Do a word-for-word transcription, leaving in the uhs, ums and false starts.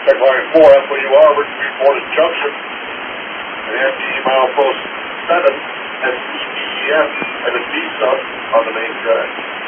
Check line four, that's where you are, Richmond Portage Junction. And M D milepost seven, and E B E F, and a D sub on the main drag.